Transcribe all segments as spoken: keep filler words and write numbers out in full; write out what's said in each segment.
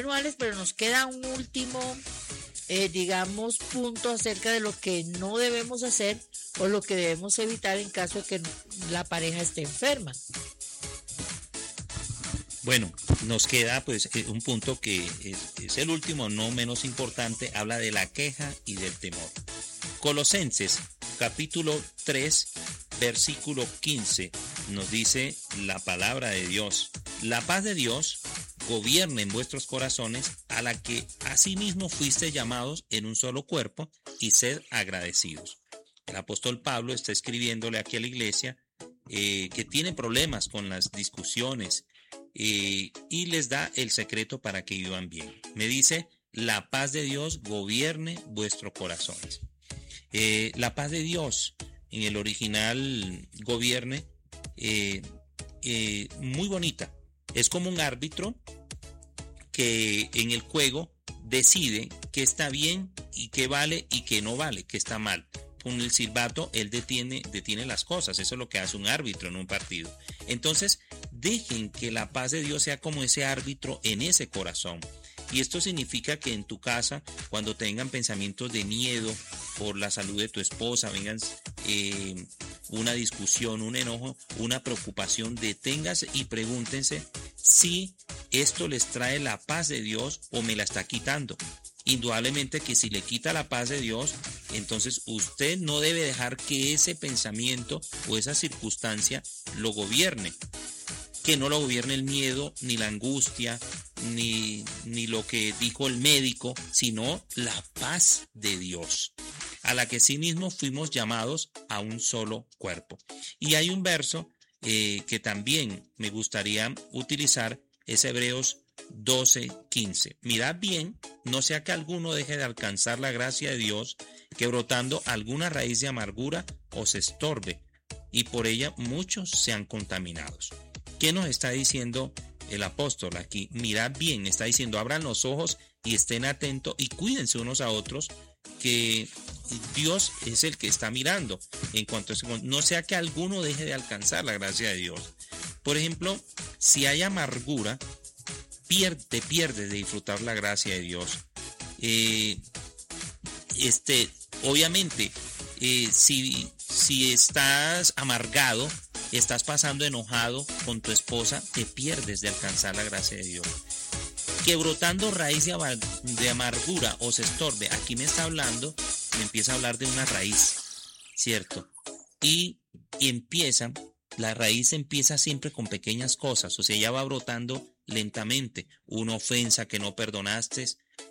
Bueno, Alex, pero nos queda un último, eh, digamos, punto acerca de lo que no debemos hacer o lo que debemos evitar en caso de que la pareja esté enferma. Bueno, nos queda pues un punto que es, es el último, no menos importante, habla de la queja y del temor. Colosenses capítulo tres, versículo quince, nos dice la palabra de Dios: la paz de Dios gobierne en vuestros corazones, a la que asimismo fuisteis llamados en un solo cuerpo, y sed agradecidos. El apóstol Pablo está escribiéndole aquí a la iglesia eh, que tiene problemas con las discusiones, eh, y les da el secreto para que vivan bien. Me dice: la paz de Dios gobierne vuestros corazones. Eh, la paz de Dios en el original gobierne, eh, eh, muy bonita. Es como un árbitro que en el juego decide qué está bien y qué vale y qué no vale, qué está mal. Con el silbato él detiene, detiene las cosas. Eso es lo que hace un árbitro en un partido. Entonces, dejen que la paz de Dios sea como ese árbitro en ese corazón. Y esto significa que en tu casa, cuando tengan pensamientos de miedo por la salud de tu esposa, vengan eh, una discusión, un enojo, una preocupación, deténganse y pregúntense si esto les trae la paz de Dios o me la está quitando. Indudablemente que si le quita la paz de Dios, entonces usted no debe dejar que ese pensamiento o esa circunstancia lo gobierne. Que no lo gobierne el miedo, ni la angustia, ni, ni lo que dijo el médico, sino la paz de Dios, a la que sí mismo fuimos llamados a un solo cuerpo. Y hay un verso eh, que también me gustaría utilizar, es Hebreos doce, quince. Mirad bien, no sea que alguno deje de alcanzar la gracia de Dios, que brotando alguna raíz de amargura os estorbe, y por ella muchos sean contaminados. ¿Qué nos está diciendo el apóstol aquí? Mirad bien, está diciendo: abran los ojos y estén atentos y cuídense unos a otros, que Dios es el que está mirando. En cuanto a eso, no sea que alguno deje de alcanzar la gracia de Dios. Por ejemplo, si hay amargura, pierde, te pierdes de disfrutar la gracia de Dios. Eh, este, obviamente, eh, si, si estás amargado, estás pasando enojado con tu esposa, te pierdes de alcanzar la gracia de Dios. Que brotando raíz de, amar- de amargura os estorbe. Aquí me está hablando, me empieza a hablar de una raíz, ¿cierto? Y, y empieza, la raíz empieza siempre con pequeñas cosas, o sea, ya va brotando lentamente. Una ofensa que no perdonaste,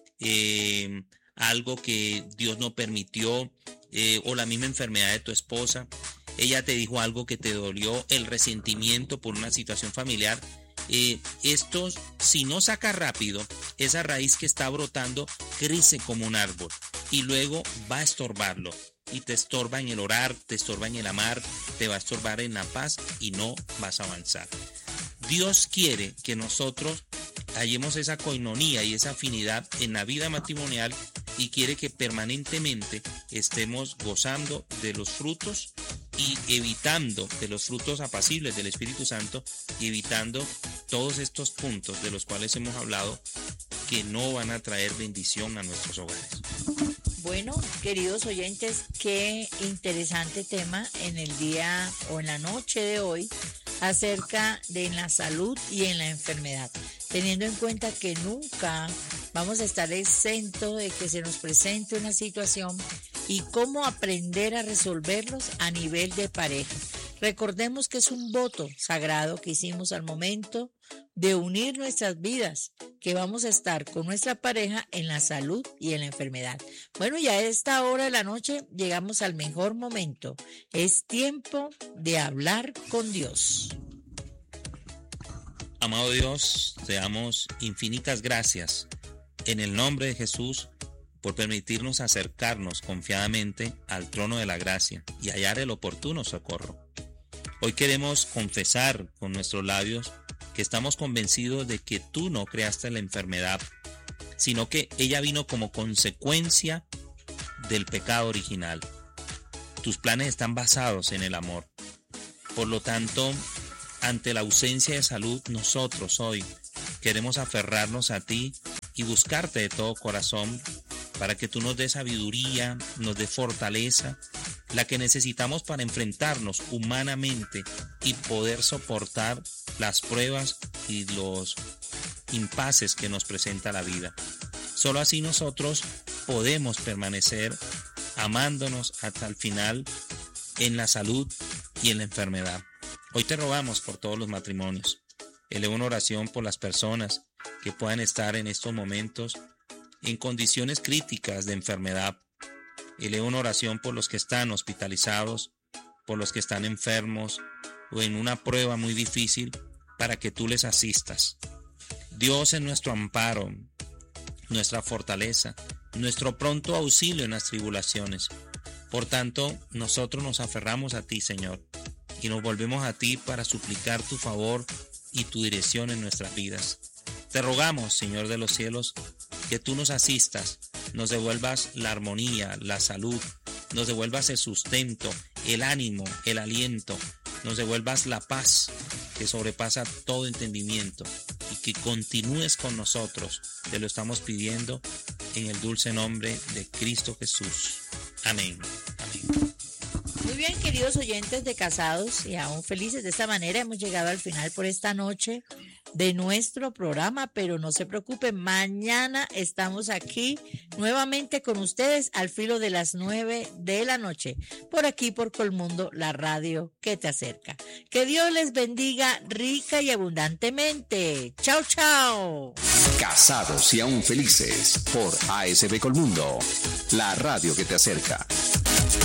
eh, algo que Dios no permitió, eh, o la misma enfermedad de tu esposa. Ella te dijo algo que te dolió, el resentimiento por una situación familiar. Eh, esto, si no saca rápido, esa raíz que está brotando crece como un árbol y luego va a estorbarlo. Y te estorba en el orar, te estorba en el amar, te va a estorbar en la paz y no vas a avanzar. Dios quiere que nosotros hallemos esa coinonía y esa afinidad en la vida matrimonial, y quiere que permanentemente estemos gozando de los frutos y evitando de los frutos apacibles del Espíritu Santo, y evitando todos estos puntos de los cuales hemos hablado, que no van a traer bendición a nuestros hogares. Bueno, queridos oyentes, qué interesante tema en el día o en la noche de hoy acerca de la salud y en la enfermedad, teniendo en cuenta que nunca vamos a estar exentos de que se nos presente una situación y cómo aprender a resolverlos a nivel de pareja. Recordemos que es un voto sagrado que hicimos al momento de unir nuestras vidas, que vamos a estar con nuestra pareja en la salud y en la enfermedad. Bueno, y a esta hora de la noche llegamos al mejor momento. Es tiempo de hablar con Dios. Amado Dios, te damos infinitas gracias en el nombre de Jesús por permitirnos acercarnos confiadamente al trono de la gracia y hallar el oportuno socorro. Hoy queremos confesar con nuestros labios que estamos convencidos de que tú no creaste la enfermedad, sino que ella vino como consecuencia del pecado original. Tus planes están basados en el amor. Por lo tanto, ante la ausencia de salud, nosotros hoy queremos aferrarnos a ti y buscarte de todo corazón para que tú nos des sabiduría, nos des fortaleza, la que necesitamos para enfrentarnos humanamente y poder soportar las pruebas y los impases que nos presenta la vida. Solo así nosotros podemos permanecer amándonos hasta el final en la salud y en la enfermedad. Hoy te rogamos por todos los matrimonios. Elevo una oración por las personas que puedan estar en estos momentos en condiciones críticas de enfermedad. Elevo una oración por los que están hospitalizados, por los que están enfermos o en una prueba muy difícil, para que tú les asistas. Dios es nuestro amparo, nuestra fortaleza, nuestro pronto auxilio en las tribulaciones. Por tanto, nosotros nos aferramos a ti, Señor, y nos volvemos a ti para suplicar tu favor y tu dirección en nuestras vidas. Te rogamos, Señor de los cielos, que tú nos asistas, nos devuelvas la armonía, la salud, nos devuelvas el sustento, el ánimo, el aliento, nos devuelvas la paz que sobrepasa todo entendimiento y que continúes con nosotros. Te lo estamos pidiendo en el dulce nombre de Cristo Jesús. Amén. Amén. Muy bien, queridos oyentes de Casados y aún felices, de esta manera hemos llegado al final por esta noche de nuestro programa, pero no se preocupen, mañana estamos aquí nuevamente con ustedes al filo de las nueve de la noche, por aquí por Colmundo, la radio que te acerca. Que Dios les bendiga rica y abundantemente. Chao, chao. Casados y aún felices por A S B Colmundo, la radio que te acerca.